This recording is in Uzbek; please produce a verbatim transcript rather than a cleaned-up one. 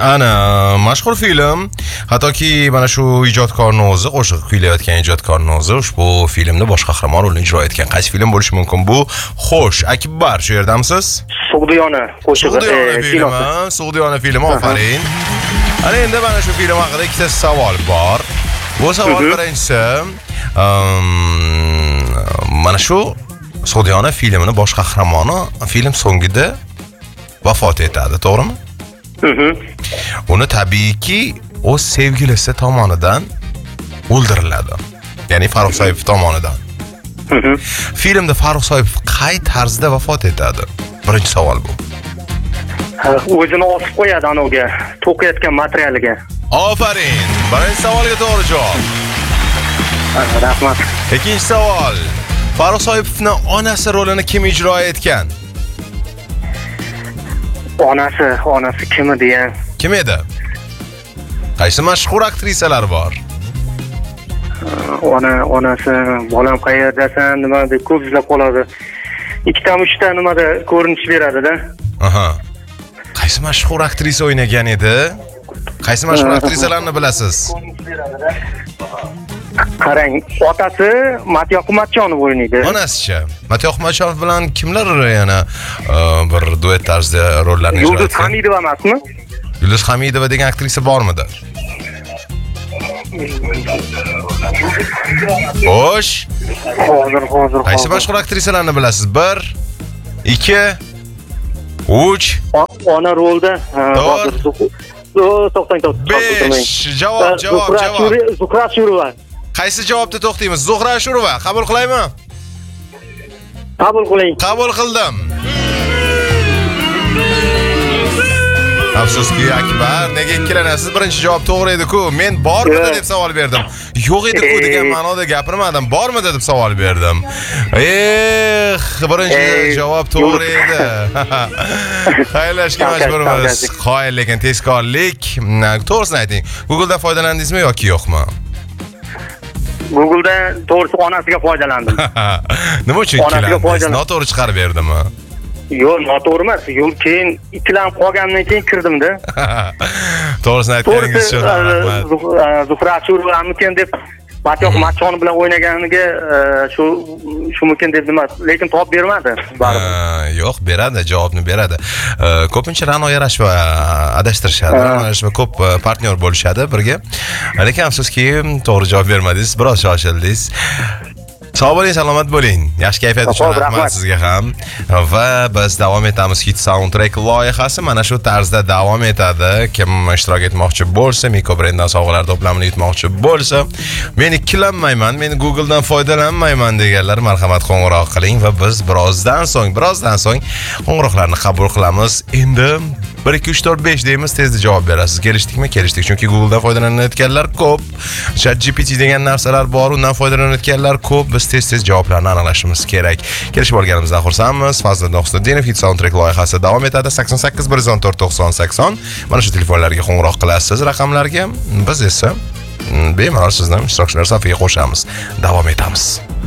ana mashhur film, hattoki mana shu ijodkorning o'zi, qo'shiq kuylayotgan ijodkorning o'zi ushbu filmda bosh qahramon rolini ijro etgan. Qaysi film bo'lishi mumkin bu? Xo'sh, Akbar, shu yerdamisiz? Sug'diyona qo'shig'i. Sug'diyona filmi, Sug'diyona filmi, ofarin. Ana endi mana shu film haqida ikkita savol bor. Bu savol birinchisi, mana shu Sug'diyona filmining bosh qahramoni film so'ngida vafot etadi, to'g'rimi? Uni tabiiyki o'z sevgilisi tomonidan o'ldiriladi. Ya'ni Farruh Soipov tomonidan. Filmda Farruh Soipov qay tarzda vafot etadi? Birinchi savol bu. O'zini osib qo'yadi anoga, to'qiyotgan materialiga. Ofarin. Birinchi savolga to'g'ri javob. Rahmat. Ikkinchi savol. Farruh Soipovning onasi rolini kim ijro etgan? Onasi, onasi kim edi ya? Kim edi? Qaysi mashhur aktrisalar bor? Ona, onasi, bolam qayerdasan, nima deb ko'p izlab qoladi. Ikkita, uchta nimada ko'rinish beradi-da. Aha. Qaysi mashhur aktrisa o'ynagan edi? Qaysi mashhur aktrisalarni bilasiz? Qarang, otasi Matiyo Humatjonov o'ynaydi. Onasi-chi? Matiyo Humatjonov bilan kimlar yana bir duet tarzda rollarni ijro etgan? Yulduz Hamidova emasmi? Yulduz Hamidova degan aktrisa bormidi? Xo'sh. Hozir, hozir. Qaysi mashhur aktrisalarni bilasiz? bir, ikki, uch. Ona rolda. Hozir. to'xtang, to'xtang. besh. Javob, javob, javob. Zuhra Shurova. Qaysi javobda to'xtaymiz? Zuhra Shurova. Qabul qilaymi? Qabul qiling. Qabul qildim. Afsuski Akbar, nega ikkilanasiz? Birinchi javob to'g'ri edi-ku. Men bormidi deb savol berdim. Yo'q edi-ku degan ma'noda gapirmadim. Bormidi deb savol berdim. Eh, birinchi javob to'g'ri edi. Xayrlashga majburmiz. Qoyil, lekin tezkorlik. To'g'risini ayting. Google'dan foydalandingizmi yoki yo'qmi? Google'da to'g'risi onasiga foydalandim. Nima uchun ikkilandingiz? Noto'g'ri chiqarib berdimi? Yo'q, noto'g'ri emas. Yo'l keyin ikkilanib qolgandan keyin kirdim-da. To'g'risini aytganingiz uchun rahmat. Zuhra Shurovamikin deb Matiyo Humatjonov bilan o'ynaganiga shu shumikin deb nima, lekin javob bermadi. Yo'q, beradi, javobni beradi. Ko'pincha Ra'no Yarasheva adashtirishadi. Ra'no Yarasheva ko'p partnyor bo'lishadi birga. Lekin afsuski to'g'ri javob bermadingiz, biroz shoshildingiz. Sog' bo'ling, salomat bo'ling. Yaxshi kayfiyat uchun rahmat sizga ham. Va biz davom etamiz. Hit Soundtrack loyihasi mana shu tarzda davom etadi. Kim ishtirok etmoqchi bo'lsa, Miko brenddan sovg'alar to'plamini yutmoqchi bo'lsa, men ikkilanmayman, men Google'dan foydalanmayman deganlar marhamat qo'ng'iroq qiling va biz birozdan so'ng, birozdan so'ng qo'ng'iroqlarni qabul qilamiz. Endi bir ikki uch to'rt besh deymiz, tezda javob berasiz. Kelishdikmi? Kelishdik. Chunki Google'dan foydalanayotganlar ko'p. ChatGPT degan narsalar bor, undan foydalanayotganlar ko'p. Biz tez-tez javoblarni aniqlashimiz kerak. Kelishib olganimizdan xursandmiz. Fazliddin Husniddinov Hit Soundtrack loyihasi davom etadi. sakson sakkiz bir yuz o'n to'rt to'qson sakson. Mana shu telefonlarga qo'ng'iroq qilasiz, raqamlarga. Biz esa bemalol sizni ishtirokchilar safiga qo'shamiz. Davom etamiz.